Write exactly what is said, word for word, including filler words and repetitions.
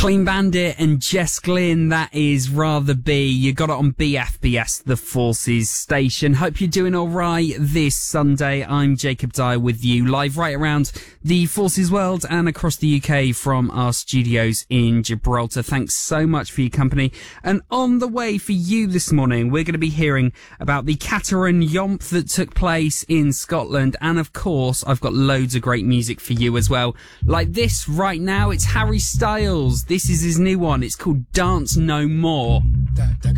Clean Bandit and Jess Glynn, that is Rather Be. You got it on B F B S, the Forces station. Hope you're doing all right this Sunday. I'm Jacob Dyer with you, live right around the Forces world and across the U K from our studios in Gibraltar. Thanks so much for your company. And on the way for you this morning, we're going to be hearing about the Cateran Yomp that took place in Scotland. And of course, I've got loads of great music for you as well. Like this right now, it's Harry Styles. This is his new one. It's called Dance No More.